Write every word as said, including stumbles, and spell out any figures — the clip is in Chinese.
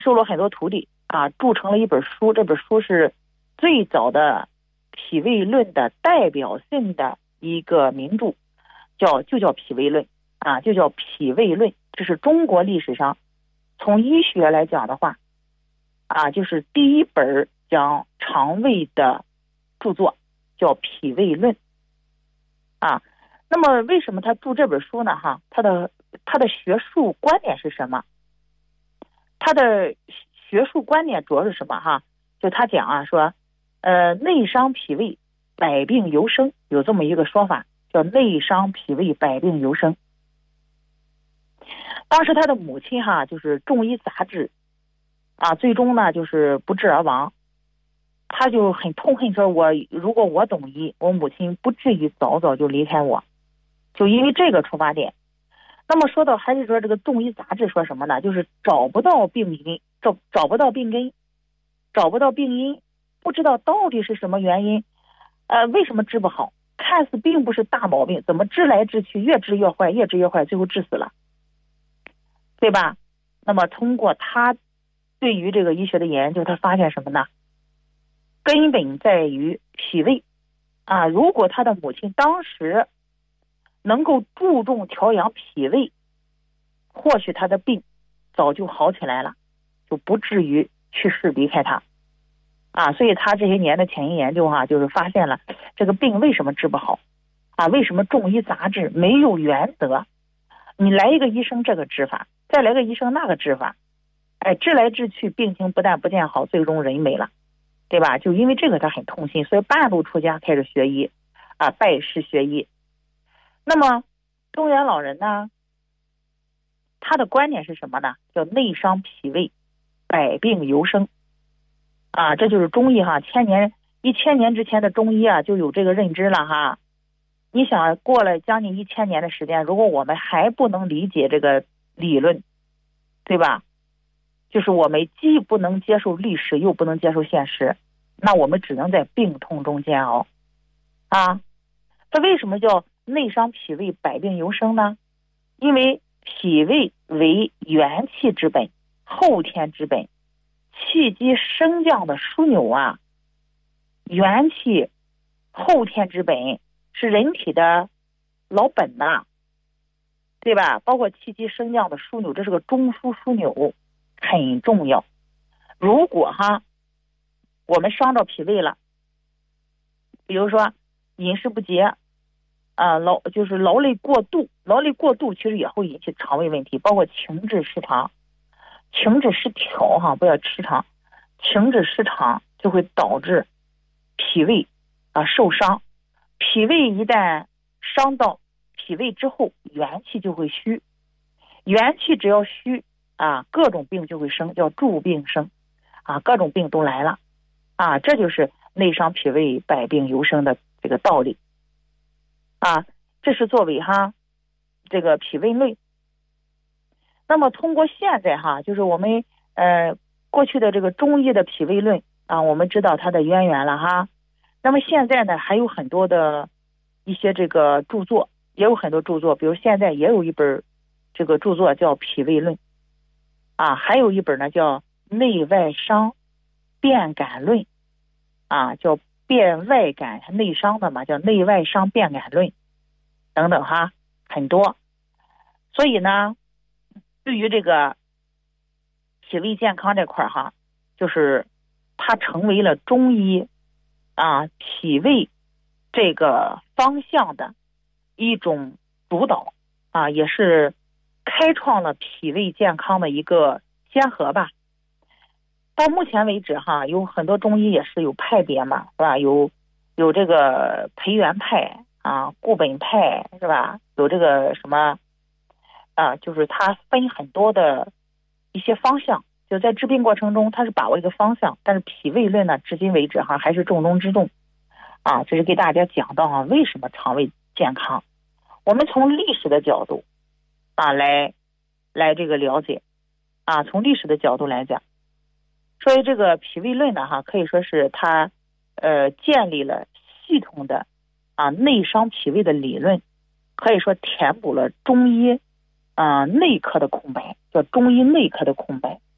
收了很多徒弟啊，铸成了一本书，这本书是最早的脾胃论的代表性的一个名著，叫就叫脾胃论啊，就叫脾胃论。这是中国历史上从医学来讲的话啊，就是第一本讲肠胃的著作，叫脾胃论啊。那么为什么他著这本书呢？哈，他的他的学术观点是什么？他的学术观点主要是什么？哈，就他讲啊，说，呃，内伤脾胃，百病由生，有这么一个说法，叫内伤脾胃，百病由生。当时他的母亲哈，就是中医杂志啊，最终呢就是不治而亡。他就很痛恨，说我如果我懂医，我母亲不至于早早就离开我，就因为这个出发点。那么说到还是说这个中医杂志说什么呢？就是找不到病因，找找不到病根，找不到病因，不知道到底是什么原因，呃，为什么治不好？看似并不是大毛病，怎么治来治去，越治越坏，越治越坏，最后治死了，对吧？那么通过他对于这个医学的研究，他发现什么呢？根本在于脾胃啊！如果他的母亲当时能够注重调养脾胃，或许他的病早就好起来了，就不至于去世离开他啊！所以他这些年的潜因研究哈、啊，就是发现了这个病为什么治不好啊？为什么中医杂志没有原则？你来一个医生这个治法，再来个医生那个治法，哎，治来治去，病情不但不见好，最终人没了。对吧？就因为这个他很痛心，所以半路出家开始学医啊，拜师学医。那么中原老人呢，他的观点是什么呢？叫内伤脾胃，百病由生啊，这就是中医哈，千年一千年之前的中医啊就有这个认知了哈。你想过了将近一千年的时间，如果我们还不能理解这个理论，对吧？就是我们既不能接受历史，又不能接受现实，那我们只能在病痛中煎熬啊。这为什么叫内伤脾胃，百病由生呢？因为脾胃为元气之本，后天之本，气机升降的枢纽啊。元气后天之本是人体的老本呐、啊，对吧？包括气机升降的枢纽，这是个中枢枢纽，很重要。如果哈我们伤到脾胃了，比如说饮食不节啊，劳就是劳累过度，劳累过度其实也会引起肠胃问题，包括情志失常、情志失调哈，不要失常，情志失常就会导致脾胃啊受伤。脾胃一旦伤到脾胃之后，元气就会虚，元气只要虚啊，各种病就会生，叫诸病生啊，各种病都来了啊，这就是内伤脾胃，百病由生的这个道理啊。这是作为哈这个脾胃论。那么通过现在哈，就是我们呃过去的这个中医的脾胃论啊，我们知道它的渊源了哈。那么现在呢，还有很多的一些这个著作，也有很多著作，比如现在也有一本这个著作叫脾胃论啊，还有一本呢叫内外伤变感论啊，叫变外感内伤的嘛，叫内外伤变感论等等哈，很多。所以呢，对于这个脾胃健康这块哈，就是它成为了中医啊脾胃这个方向的一种主导啊，也是开创了脾胃健康的一个先河吧。到目前为止哈，有很多中医也是有派别嘛，是吧？有有这个培元派啊，固本派是吧？有这个什么啊，就是它分很多的一些方向，就在治病过程中它是把握一个方向，但是脾胃论呢，至今为止哈还是重中之重啊。这是给大家讲到啊，为什么肠胃健康？我们从历史的角度啊来来这个了解啊，从历史的角度来讲。所以这个脾胃论呢哈，可以说是它呃建立了系统的啊内伤脾胃的理论，可以说填补了中医啊内科的空白，叫中医内科的空白